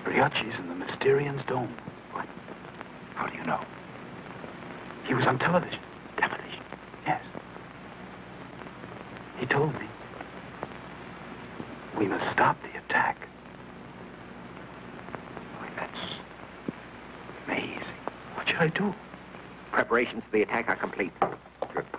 Briacci's in the Mysterian's dome. What? How do you know? He was on television. Television? Yes. He told me. We must stop the attack. Why, that's amazing. What should I do? Preparations for the attack are complete.